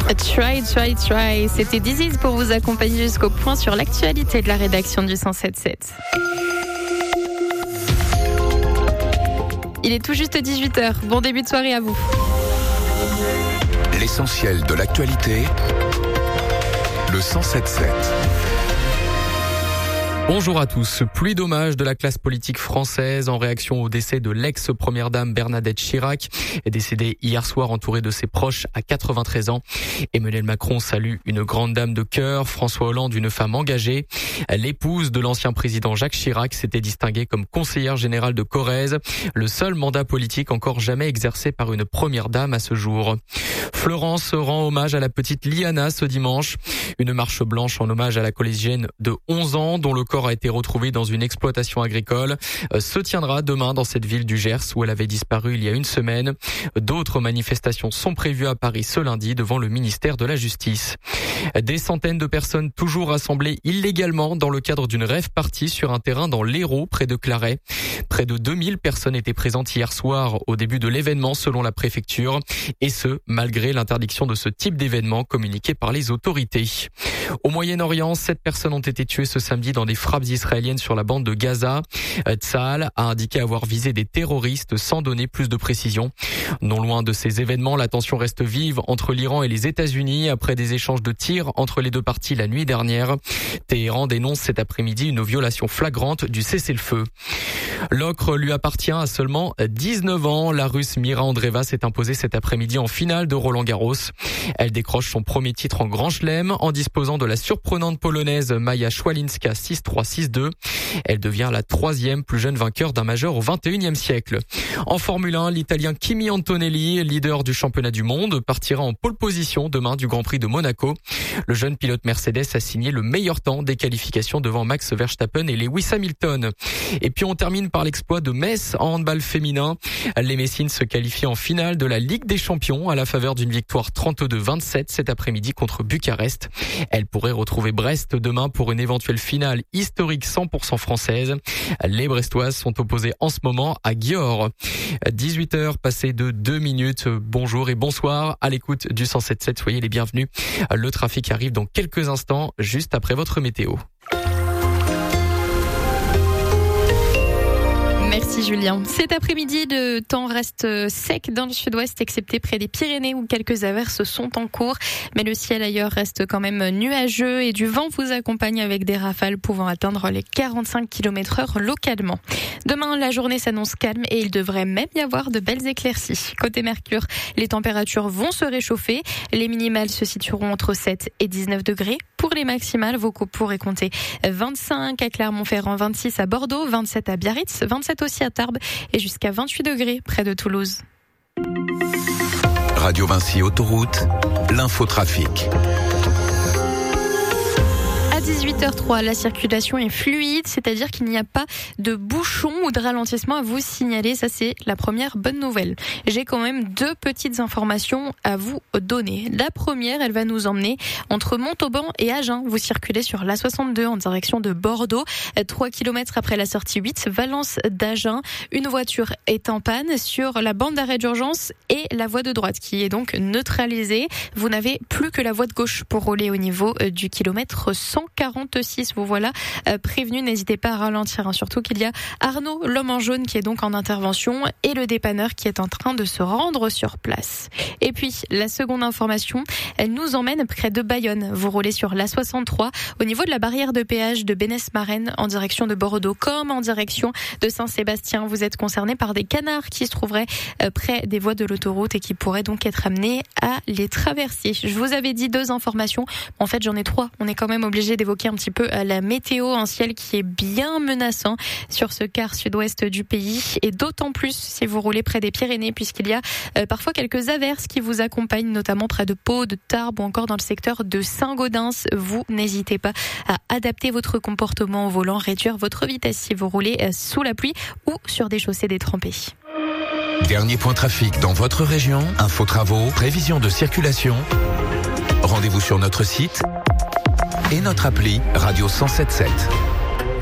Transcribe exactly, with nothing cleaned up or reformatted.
Try, try, try. C'était Disease pour vous accompagner jusqu'au point sur l'actualité de la rédaction du cent sept sept. Il est tout juste dix-huit heures. Bon début de soirée à vous. L'essentiel de l'actualité, le cent sept sept. Bonjour à tous. Pluie d'hommages de la classe politique française en réaction au décès de l'ex-première dame Bernadette Chirac, décédée hier soir entourée de ses proches à quatre-vingt-treize ans. Emmanuel Macron salue une grande dame de cœur, François Hollande une femme engagée. L'épouse de l'ancien président Jacques Chirac s'était distinguée comme conseillère générale de Corrèze, le seul mandat politique encore jamais exercé par une première dame à ce jour. Florence rend hommage à la petite Liana ce dimanche. Une marche blanche en hommage à la collégienne de onze ans dont le corps a été retrouvé dans une exploitation agricole, se tiendra demain dans cette ville du Gers où elle avait disparu il y a une semaine. D'autres manifestations sont prévues à Paris ce lundi devant le ministère de la Justice. Des centaines de personnes toujours rassemblées illégalement dans le cadre d'une rave party sur un terrain dans l'Hérault près de Claret. Près de deux mille personnes étaient présentes hier soir au début de l'événement selon la préfecture et ce malgré l'interdiction de ce type d'événement communiqué par les autorités. Au Moyen-Orient, sept personnes ont été tuées ce samedi dans des frappes israéliennes sur la bande de Gaza. Tsahal a indiqué avoir visé des terroristes sans donner plus de précision. Non loin de ces événements, la tension reste vive entre l'Iran et les États-Unis après des échanges de tirs entre les deux parties la nuit dernière. Téhéran dénonce cet après-midi une violation flagrante du cessez-le-feu. L'ocre lui appartient à seulement dix-neuf ans. La Russe Mira Andreeva s'est imposée cet après-midi en finale de Roland-Garros. Elle décroche son premier titre en Grand Chelem en disposant de la surprenante polonaise Maja Szwalinska six trois six deux. Elle devient la troisième plus jeune vainqueur d'un majeur au vingt et unième siècle. En Formule un, l'Italien Kimi Antonelli, leader du championnat du monde, partira en pole position demain du Grand Prix de Monaco. Le jeune pilote Mercedes a signé le meilleur temps des qualifications devant Max Verstappen et Lewis Hamilton. Et puis on termine par l'exploit de Metz en handball féminin. Les Messines se qualifient en finale de la Ligue des Champions à la faveur d'une victoire trente-deux vingt-sept cet après-midi contre Bucarest. Elle pourrait retrouver Brest demain pour une éventuelle finale historique cent pour cent française. Les Brestoises sont opposées en ce moment à Győr. dix-huit heures passées de deux minutes. Bonjour et bonsoir à l'écoute du cent sept sept. Soyez les bienvenus. Le trafic arrive dans quelques instants, juste après votre météo. Merci Julien. Cet après-midi, le temps reste sec dans le sud-ouest, excepté près des Pyrénées où quelques averses sont en cours. Mais le ciel ailleurs reste quand même nuageux et du vent vous accompagne avec des rafales pouvant atteindre les quarante-cinq kilomètres heure localement. Demain, la journée s'annonce calme et il devrait même y avoir de belles éclaircies. Côté Mercure, les températures vont se réchauffer. Les minimales se situeront entre sept et dix-neuf degrés. Pour les maximales, vous pourrez compter vingt-cinq à Clermont-Ferrand, vingt-six à Bordeaux, vingt-sept à Biarritz, vingt-sept aussi à Tarbes et jusqu'à vingt-huit degrés près de Toulouse. Radio Vinci Autoroute, l'infotrafic. À dix-huit heures trois, la circulation est fluide, c'est-à-dire qu'il n'y a pas de bouchons ou de ralentissement à vous signaler. Ça, c'est la première bonne nouvelle. J'ai quand même deux petites informations à vous donner. La première, elle va nous emmener entre Montauban et Agen. Vous circulez sur l'A soixante-deux en direction de Bordeaux. trois kilomètres après la sortie huit, Valence d'Agen. Une voiture est en panne sur la bande d'arrêt d'urgence et la voie de droite qui est donc neutralisée. Vous n'avez plus que la voie de gauche pour rouler au niveau du kilomètre cent quarante-six. Vous voilà euh, prévenu, n'hésitez pas à ralentir, hein, surtout qu'il y a Arnaud, l'homme en jaune, qui est donc en intervention et le dépanneur qui est en train de se rendre sur place. Et puis, la seconde information, elle nous emmène près de Bayonne. Vous roulez sur l'A soixante-trois au niveau de la barrière de péage de Bénesse-Marennes en direction de Bordeaux comme en direction de Saint-Sébastien. Vous êtes concerné par des canards qui se trouveraient euh, près des voies de l'autoroute et qui pourraient donc être amenés à les traverser. Je vous avais dit deux informations, en fait j'en ai trois. On est quand même obligé d'évoquer un petit peu la météo, un ciel qui est bien menaçant sur ce quart sud-ouest du pays et d'autant plus si vous roulez près des Pyrénées puisqu'il y a euh, parfois quelques averses qui vous accompagnent notamment près de Pau, de Tarbes ou encore dans le secteur de Saint-Gaudens. Vous n'hésitez pas à adapter votre comportement au volant, réduire votre vitesse si vous roulez euh, sous la pluie ou sur des chaussées détrempées. Dernier point trafic dans votre région, info travaux, prévision de circulation. Rendez-vous sur notre site et notre appli Radio cent sept sept.